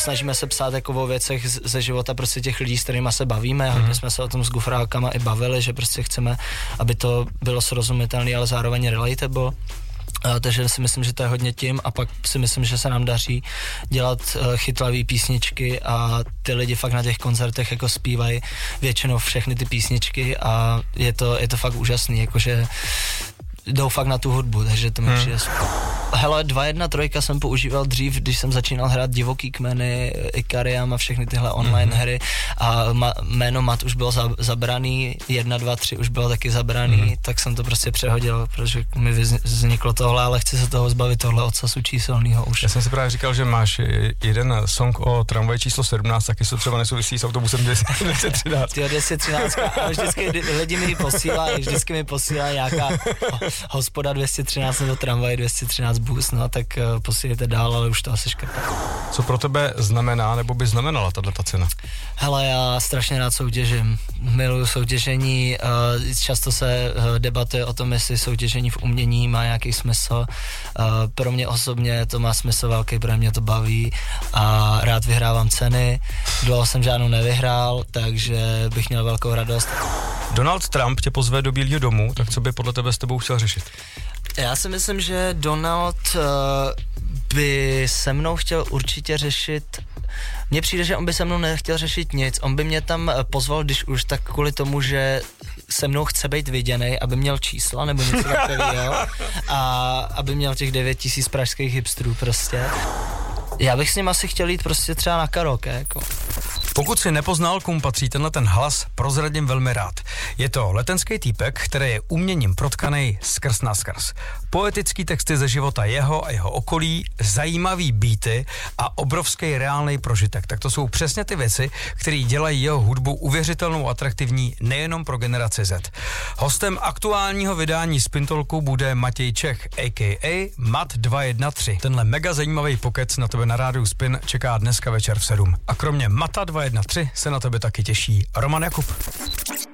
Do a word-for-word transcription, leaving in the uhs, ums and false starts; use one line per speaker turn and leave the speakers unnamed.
snažíme se psát jako o věcech z, ze života prostě těch lidí, s kterýma se bavíme. Mm. Hodně jsme se o tom s gufrákama i bavili, že prostě chceme, aby to bylo srozumitelné, ale zároveň relatable. Uh, takže si myslím, že to je hodně tím a pak si myslím, že se nám daří dělat uh, chytlavý písničky a ty lidi fakt na těch koncertech jako zpívají většinou všechny ty písničky a je to, je to fakt úžasný, jakože jdou fakt na tu hudbu, takže to mi hmm. přijde. Hele, dva jedna tři jsem používal dřív, když jsem začínal hrát Divoký kmeny, Ikariam a všechny tyhle online mm-hmm. hry a ma, jméno Mat už bylo za, zabraný, jedna dva tři už bylo taky zabraný, mm-hmm. tak jsem to prostě přehodil, protože mi vzniklo tohle, ale chci se toho zbavit, tohle ocasu číselného už.
Já jsem si právě říkal, že máš jeden song o tramvaji číslo sedmnáct, taky se třeba nesouvisí s autobusem dvě třináct.
Tyjo, dvě třináct, a vždycky lidi mi posílají, vždycky mi posílají nějaká hospoda dvě třináct nebo tramvaj dvě třináct bus, no tak uh, posílejte dál, ale už to asi škrtá.
Co pro tebe znamená, nebo by znamenala tato cena?
Hele, já strašně rád soutěžím, miluju soutěžení, uh, často se uh, debatuje o tom, jestli soutěžení v umění má nějaký smysl. Uh, pro mě osobně to má smysl velký, pro mě to baví a rád vyhrávám ceny. Dlouho jsem žádnou nevyhrál, takže bych měl velkou radost.
Donald Trump tě pozve do Bílého domu, tak co by podle tebe s tebou chtěl řešit?
Já si myslím, že Donald uh, by se mnou chtěl určitě řešit. Mně přijde, že on by se mnou nechtěl řešit nic. On by mě tam pozval, když už, tak kvůli tomu, že se mnou chce být viděnej, aby měl čísla nebo něco takového a aby měl těch devět tisíc pražských hipstrů prostě. Já bych s ním asi chtěl jít prostě třeba na karaoke, jako.
Pokud si nepoznal, komu patří tenhle ten hlas, prozradím velmi rád. Je to letenský týpek, který je uměním protkanej skrz na skrz. Poetický texty ze života jeho a jeho okolí, zajímavý beaty a obrovský reálný prožitek. Tak to jsou přesně ty věci, které dělají jeho hudbu uvěřitelnou a atraktivní nejenom pro generaci Z. Hostem aktuálního vydání Spintolku bude Matěj Čech, a k a. Mat dva jedna tři. Tenhle mega zajímavý pokec na tebe na rádiu Spin čeká dneska večer v sedm. A kromě Mata dva jedna tři se na tebe taky těší Roman Jakub.